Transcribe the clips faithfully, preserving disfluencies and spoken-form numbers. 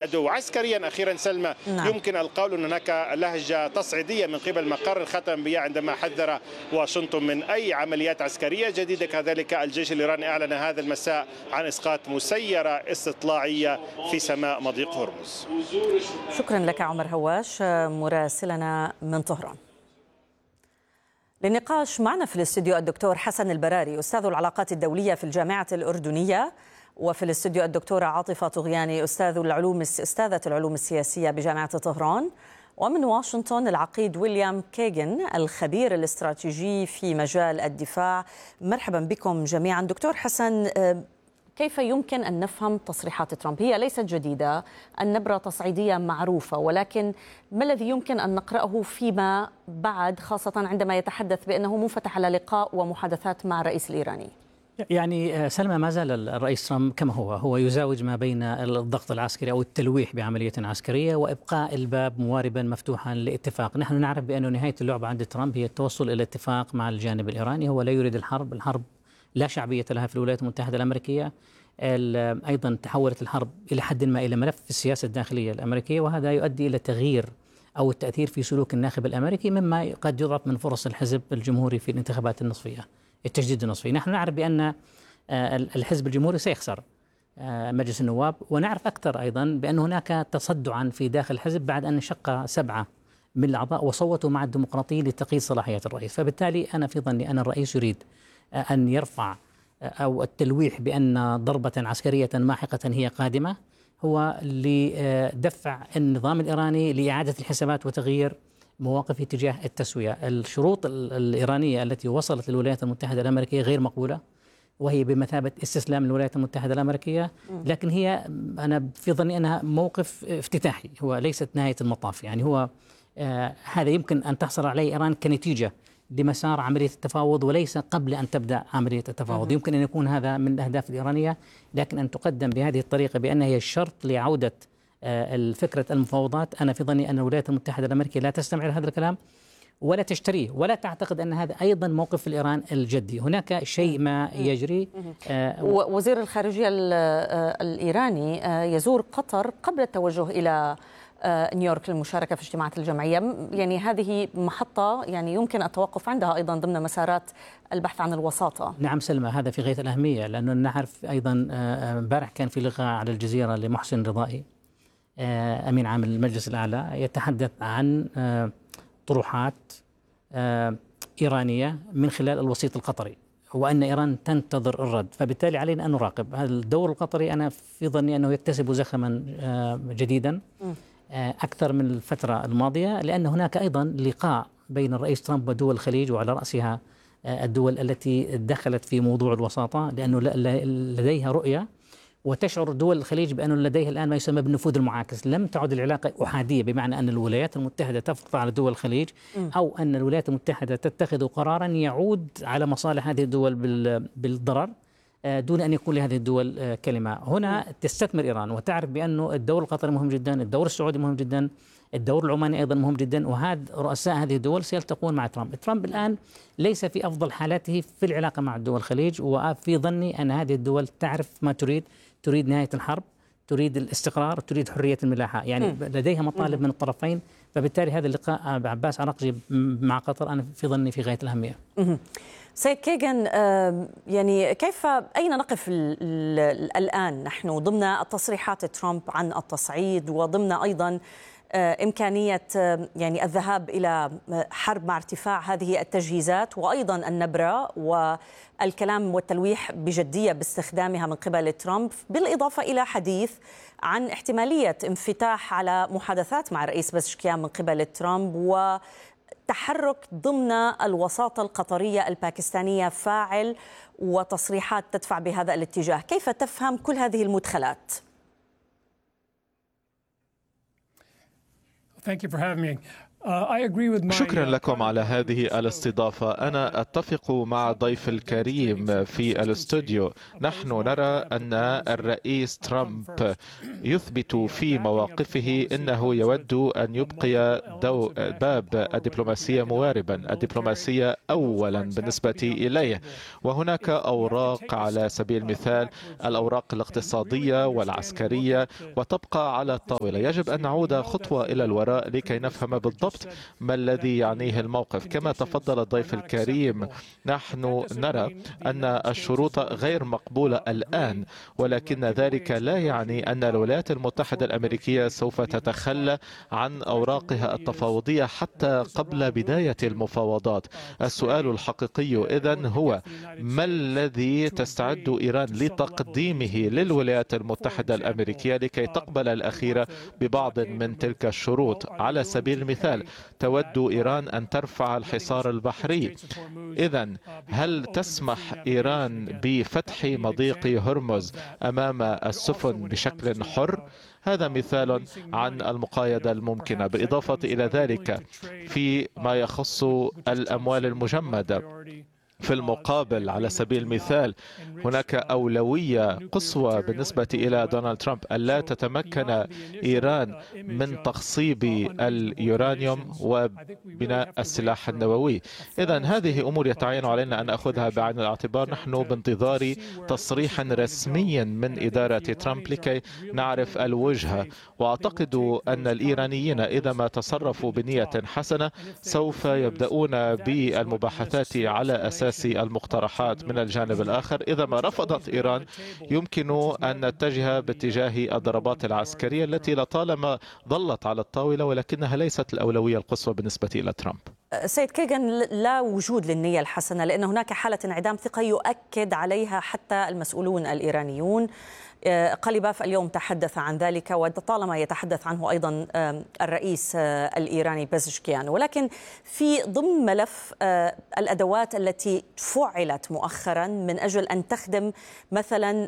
العدو. عسكريا أخيرا سلمى، نعم. يمكن القول أن هناك لهجة تصعيدية من قبل مقر الختم بيا عندما حذر واشنطن من أي عمليات عسكرية جديدة. كذلك الجيش الإيراني أعلن هذا المساء عن إسقاط مسيرة استطلاعية في سماء مضيق هرمز. شكرا لك عمر هواش مراسلنا من طهران. للنقاش معنا في الاستوديو الدكتور حسن البراري أستاذ العلاقات الدولية في الجامعة الأردنية، وفي الاستوديو الدكتورة عاطفة طغياني أستاذ العلوم أستاذة العلوم السياسية بجامعة طهران، ومن واشنطن العقيد ويليام كيغن الخبير الاستراتيجي في مجال الدفاع. مرحبا بكم جميعا. دكتور حسن، كيف يمكن أن نفهم تصريحات ترامب؟ هي ليست جديدة، النبرة تصعيدية معروفة، ولكن ما الذي يمكن أن نقرأه فيما بعد، خاصة عندما يتحدث بأنه منفتح على لقاء ومحادثات مع الرئيس الإيراني؟ يعني سلمى، ما زال الرئيس ترامب كما هو هو يزاوج ما بين الضغط العسكري أو التلويح بعملية عسكرية وإبقاء الباب مواربا مفتوحا لاتفاق. نحن نعرف بأنه نهاية اللعبة عند ترامب هي التوصل إلى اتفاق مع الجانب الإيراني. هو لا يريد الحرب. الحرب لا شعبية لها في الولايات المتحدة الأمريكية. أيضا تحولت الحرب إلى حد ما إلى ملف في السياسة الداخلية الأمريكية، وهذا يؤدي إلى تغيير أو التأثير في سلوك الناخب الأمريكي، مما قد يضعف من فرص الحزب الجمهوري في الانتخابات النصفية، التجديد النصفي. نحن نعرف بأن الحزب الجمهوري سيخسر مجلس النواب، ونعرف أكثر أيضا بأن هناك تصدعا في داخل الحزب بعد أن انشق سبعة من الأعضاء وصوتوا مع الديمقراطيين لتقييد صلاحيات الرئيس. فبالتالي أنا في ظني أن الرئيس يريد أن يرفع أو التلويح بأن ضربة عسكرية ماحقة هي قادمة هو لدفع النظام الإيراني لإعادة الحسابات وتغيير مواقفه تجاه التسوية. الشروط الإيرانية التي وصلت للولايات المتحدة الأمريكية غير مقبولة، وهي بمثابة استسلام للولايات المتحدة الأمريكية، لكن هي أنا في ظني أنها موقف افتتاحي، هو ليست نهاية المطاف. يعني هو آه هذا يمكن أن تحصل عليه إيران كنتيجة لمسار عملية التفاوض، وليس قبل أن تبدأ عملية التفاوض. يمكن أن يكون هذا من الأهداف الإيرانية، لكن أن تقدم بهذه الطريقة بأنها هي الشرط لعودة الفكرة المفاوضات. أنا في ظني أن الولايات المتحدة الأمريكية لا تستمع لهذا الكلام ولا تشتريه، ولا تعتقد أن هذا أيضا موقف الإيران الجدي. هناك شيء ما يجري. آه وزير الخارجية الإيراني يزور قطر قبل التوجه إلى نيويورك للمشاركة في اجتماعات الجمعية. يعني هذه محطة يعني يمكن التوقف عندها أيضا ضمن مسارات البحث عن الوساطة. نعم سلمى، هذا في غاية الأهمية، لأنه نعرف أيضا امبارح كان في لقاء على الجزيرة لمحسن رضائي أمين عام المجلس الأعلى يتحدث عن طروحات إيرانية من خلال الوسيط القطري، وأن إيران تنتظر الرد. فبالتالي علينا أن نراقب هذا الدور القطري. أنا في ظني أنه يكتسب زخما جديدا أكثر من الفترة الماضية، لأن هناك أيضا لقاء بين الرئيس ترامب ودول الخليج، وعلى رأسها الدول التي دخلت في موضوع الوساطة، لأنه لديها رؤية، وتشعر دول الخليج بأنه لديها الآن ما يسمى بالنفوذ المعاكس. لم تعد العلاقة أحادية، بمعنى أن الولايات المتحدة تفرض على دول الخليج، أو أن الولايات المتحدة تتخذ قرارا يعود على مصالح هذه الدول بالضرر دون أن يكون لهذه الدول كلمة. هنا تستثمر إيران وتعرف بأنه الدور القطري مهم جدا، الدور السعودي مهم جدا، الدور العماني أيضا مهم جدا، وهذا رؤساء هذه الدول سيلتقون مع ترامب. ترامب الآن ليس في أفضل حالاته في العلاقة مع دول الخليج، وفي ظني أن هذه الدول تعرف ما تريد. تريد نهاية الحرب، تريد الاستقرار، تريد حرية الملاحة، يعني م. لديها مطالب م. من الطرفين. فبالتالي هذا اللقاء عباس عراقجي مع قطر أنا في ظني في غاية الأهمية. م. سيد كيغن، يعني كيف أين نقف الآن نحن ضمن التصريحات ترامب عن التصعيد، وضمن أيضا إمكانية يعني الذهاب إلى حرب مع ارتفاع هذه التجهيزات، وأيضا النبرة والكلام والتلويح بجدية باستخدامها من قبل ترامب، بالإضافة إلى حديث عن احتمالية انفتاح على محادثات مع الرئيس بزشكيان من قبل ترامب، وتحرك ضمن الوساطة القطرية الباكستانية فاعل، وتصريحات تدفع بهذا الاتجاه. كيف تفهم كل هذه المدخلات؟ Thank you for having me. شكرا لكم على هذه الاستضافة. أنا أتفق مع ضيف الكريم في الاستوديو. نحن نرى أن الرئيس ترامب يثبت في مواقفه أنه يود أن يبقي دو باب الدبلوماسية مواربا، الدبلوماسية أولا بالنسبة إليه، وهناك أوراق على سبيل المثال الأوراق الاقتصادية والعسكرية وتبقى على الطاولة. يجب أن نعود خطوة إلى الوراء لكي نفهم بالضبط ما الذي يعنيه الموقف. كما تفضل الضيف الكريم، نحن نرى أن الشروط غير مقبولة الآن، ولكن ذلك لا يعني أن الولايات المتحدة الأمريكية سوف تتخلى عن أوراقها التفاوضية حتى قبل بداية المفاوضات. السؤال الحقيقي إذن هو ما الذي تستعد إيران لتقديمه للولايات المتحدة الأمريكية لكي تقبل الأخيرة ببعض من تلك الشروط. على سبيل المثال، تود إيران أن ترفع الحصار البحري. إذن هل تسمح إيران بفتح مضيق هرمز أمام السفن بشكل حر؟ هذا مثال عن المقايضة الممكنة. بالإضافة إلى ذلك، في ما يخص الأموال المجمدة، في المقابل على سبيل المثال هناك أولوية قصوى بالنسبة إلى دونالد ترامب ألا تتمكن إيران من تخصيب اليورانيوم وبناء السلاح النووي. إذن هذه أمور يتعين علينا أن نأخذها بعين الاعتبار. نحن بانتظار تصريح رسمي من إدارة ترامب لكي نعرف الوجهة، وأعتقد أن الإيرانيين إذا ما تصرفوا بنية حسنة سوف يبدأون بالمباحثات على أساس المقترحات من الجانب الآخر. إذا ما رفضت إيران يمكن أن نتجه باتجاه الضربات العسكرية التي لطالما ظلت على الطاولة، ولكنها ليست الأولوية القصوى بالنسبة إلى ترامب. سيد كيغان، لا وجود للنية الحسنة، لأن هناك حالة انعدام ثقة يؤكد عليها حتى المسؤولون الإيرانيون. قليباف اليوم تحدث عن ذلك، وطالما يتحدث عنه أيضا الرئيس الإيراني بيزشكيان. ولكن في ضمن ملف الأدوات التي فعلت مؤخرا من أجل أن تخدم مثلا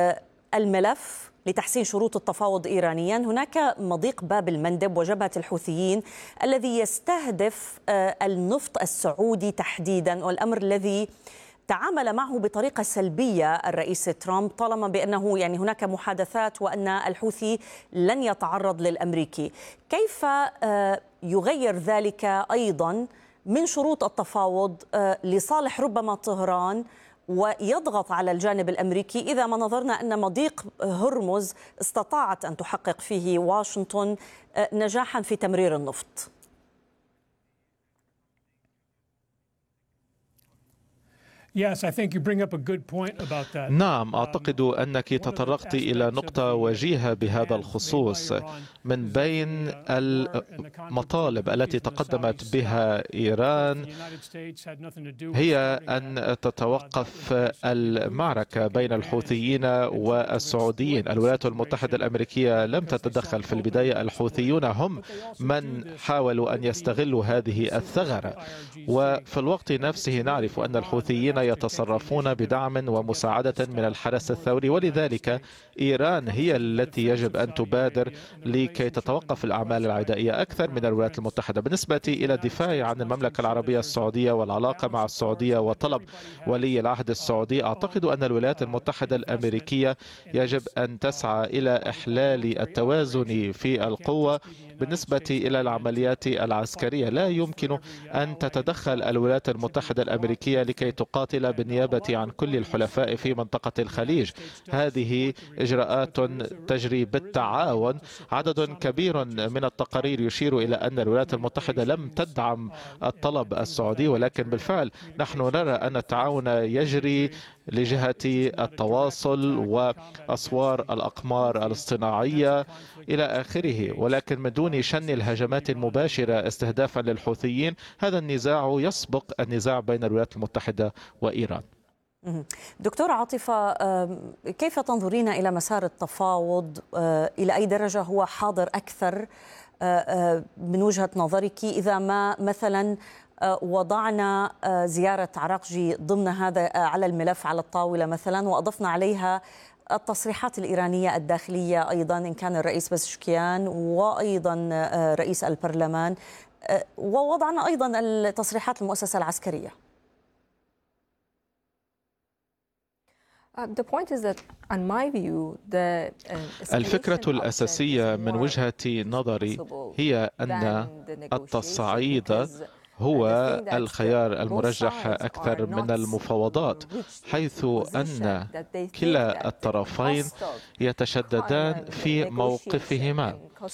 الملف لتحسين شروط التفاوض إيرانيا، هناك مضيق باب المندب وجبهة الحوثيين الذي يستهدف النفط السعودي تحديدا، والأمر الذي تعامل معه بطريقة سلبية الرئيس ترامب، طالما بأنه يعني هناك محادثات وأن الحوثي لن يتعرض للأمريكي. كيف يغير ذلك أيضا من شروط التفاوض لصالح ربما طهران ويضغط على الجانب الأمريكي، إذا ما نظرنا أن مضيق هرمز استطاعت أن تحقق فيه واشنطن نجاحا في تمرير النفط؟ نعم، أعتقد أنك تطرقت إلى نقطة وجيهة بهذا الخصوص. من بين المطالب التي تقدمت بها إيران هي أن تتوقف المعركة بين الحوثيين والسعوديين. الولايات المتحدة الأمريكية لم تتدخل في البداية، الحوثيون هم من حاولوا أن يستغلوا هذه الثغرة، وفي الوقت نفسه نعرف أن الحوثيين يتصرفون بدعم ومساعدة من الحرس الثوري، ولذلك إيران هي التي يجب أن تبادر لكي تتوقف الأعمال العدائية أكثر من الولايات المتحدة. بالنسبة إلى الدفاع عن المملكة العربية السعودية والعلاقة مع السعودية وطلب ولي العهد السعودي، أعتقد أن الولايات المتحدة الأمريكية يجب أن تسعى إلى إحلال التوازن في القوة بالنسبة إلى العمليات العسكرية. لا يمكن أن تتدخل الولايات المتحدة الأمريكية لكي تقاتل بالنيابة عن كل الحلفاء في منطقة الخليج. هذه إجراءات تجري بالتعاون. عدد كبير من التقارير يشير إلى أن الولايات المتحدة لم تدعم الطلب السعودي، ولكن بالفعل نحن نرى أن التعاون يجري لجهة التواصل وأسوار الأقمار الاصطناعية إلى آخره، ولكن من دون شن الهجمات المباشرة استهدافا للحوثيين. هذا النزاع يسبق النزاع بين الولايات المتحدة وإيران. دكتورة عاطفة، كيف تنظرين إلى مسار التفاوض؟ إلى أي درجة هو حاضر أكثر من وجهة نظرك، إذا ما مثلا وضعنا زيارة عراقجي ضمن هذا على الملف على الطاولة مثلا، وأضفنا عليها التصريحات الإيرانية الداخلية أيضا، إن كان الرئيس بزشكيان وأيضا رئيس البرلمان، ووضعنا أيضا التصريحات المؤسسة العسكرية. الفكرة الأساسية من وجهة نظري هي أن التصعيد هو الخيار المرجح أكثر من المفاوضات، حيث أن كلا الطرفين يتشددان في موقفهما.